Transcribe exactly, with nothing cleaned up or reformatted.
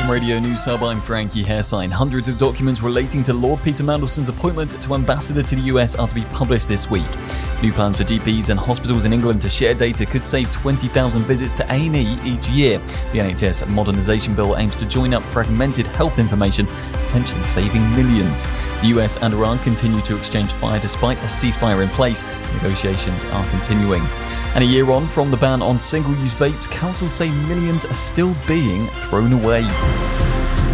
From Radio News Hub, I'm Frankie Hairsign. Hundreds of documents relating to Lord Peter Mandelson's appointment to ambassador to the U S are to be published this week. New plans for G Ps and hospitals in England to share data could save twenty thousand visits to A and E each year. The N H S modernisation bill aims to join up fragmented health information, potentially saving millions. The U S and Iran continue to exchange fire despite a ceasefire in place. Negotiations are continuing. And a year on from the ban on single-use vapes, councils say millions are still being thrown away.